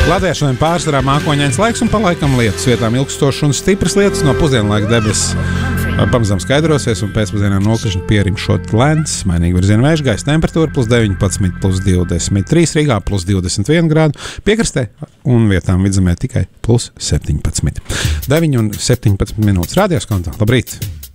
Latvijā šodien pārsvarā mākoņains laiks un pa laikam lietus. Vietām ilgstošas un stipras lietus, no pusdienlaika debesis pamazām skaidrosies un pēcpusdienā nokrišņi pierimšot lēns. Mainīgi virziena vējš, gaisa temperatūra +19, +23, Rīgā +21 grādu, piekrastē un vietām vidzemē tikai +17. 9 un 17 minūtes. Radio Skonto. Labrīt!